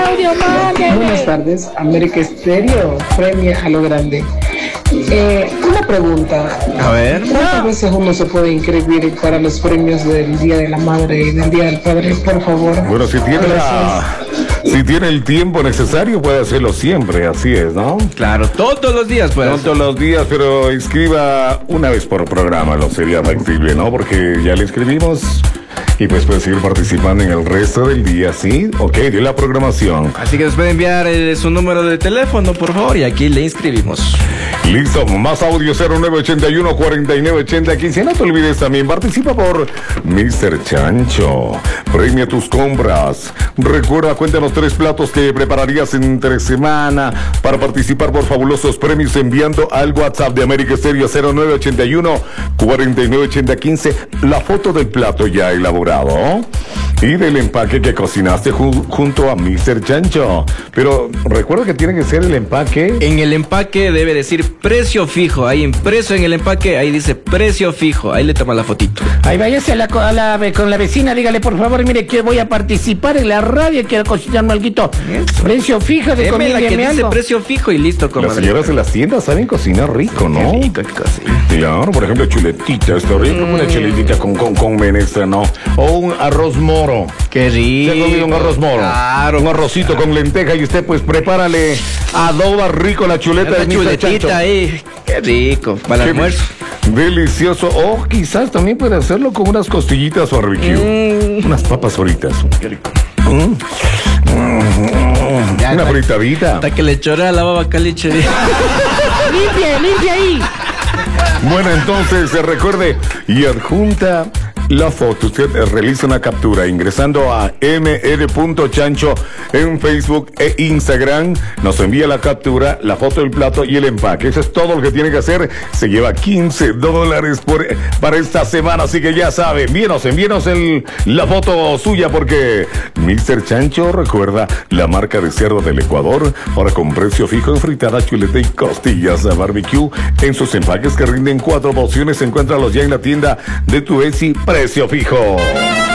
audio, mándeme. Buenas tardes, América Estéreo premia a lo grande. Una pregunta. A ver. ¿Cuántas veces uno se puede inscribir para los premios del Día de la Madre y del Día del Padre, por favor? Bueno, si tiene el tiempo necesario, puede hacerlo siempre, así es, ¿no? Claro, todos los días puede. No todos los días, pero inscriba una vez por programa, lo sería factible, ¿no? Porque ya le inscribimos y pues puede seguir participando en el resto del día, ¿sí? Ok, de la programación. Así que nos puede enviar su número de teléfono, por favor, y aquí le inscribimos. Listo, más audio 0981-4980-15. No te olvides también, participa por Mr. Chancho. Premia tus compras. Recuerda, cuéntanos 3 platos que prepararías entre semana para participar por fabulosos premios enviando al WhatsApp de América Estéreo 0981-4980-15 la foto del plato ya elaborado y del empaque que cocinaste junto a Mr. Chancho. Pero recuerda que tiene que ser el empaque. En el empaque debe decir precio fijo. Ahí impreso en el empaque, ahí dice precio fijo. Ahí le toma la fotito. Ahí váyase con la vecina, dígale por favor, mire que voy a participar en la radio y quiero cocinarme algo. Precio fijo de comida. Que dice precio fijo y listo, comadre. Las señoras de las tiendas saben cocinar rico, ¿no? Qué rico, qué cosa. Claro, por ejemplo, chuletita, está rico, una chuletita con menestra, ¿no? O un arroz moro. Qué rico. ¿Se ha comido un arroz moro? Claro. Un arrocito con lenteja y usted pues prepárale, adoba rico la chuleta de Mr. Chancho. Ahí. Qué rico, para el almuerzo. Delicioso. O quizás también puede hacerlo con unas costillitas barbecue. Unas papas fritas. Qué rico. Una fritadita. Hasta que le chora la baba caliche. Limpia ahí. Bueno, entonces recuerde y adjunta la foto. Usted realiza una captura ingresando a mr.chancho en Facebook e Instagram. Nos envía la captura, la foto del plato y el empaque. Eso es todo lo que tiene que hacer. Se lleva $15 para esta semana. Así que ya sabe, envíenos la foto suya porque Mr. Chancho, recuerda, la marca de cerdo del Ecuador, ahora con precio fijo en fritada, chuleta y costillas de barbecue en sus empaques que rinden 4 porciones. Encuéntralos ya en la tienda de tu Etsy. Precio fijo.